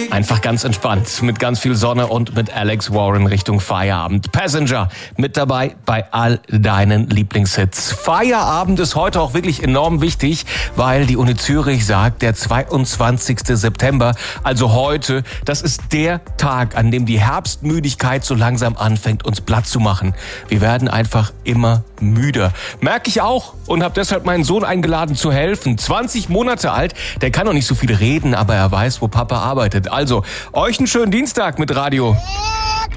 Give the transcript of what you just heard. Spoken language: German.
Einfach ganz entspannt, mit ganz viel Sonne und mit Alex Warren Richtung Feierabend. Passenger mit dabei bei all deinen Lieblingshits. Feierabend ist heute auch wirklich enorm wichtig, weil die Uni Zürich sagt, der 22. September, also heute, das ist der Tag, an dem die Herbstmüdigkeit so langsam anfängt, uns platt zu machen. Wir werden einfach immer müder. Merke ich auch und habe deshalb meinen Sohn eingeladen zu helfen. 20 Monate alt, der kann noch nicht so viel reden, aber er weiß, wo Papa arbeitet. Also, euch einen schönen Dienstag mit Radio